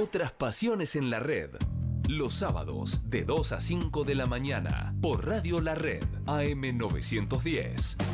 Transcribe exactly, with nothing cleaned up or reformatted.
Otras pasiones en la red. Los sábados de dos a cinco de la mañana por Radio La Red A M novecientos diez.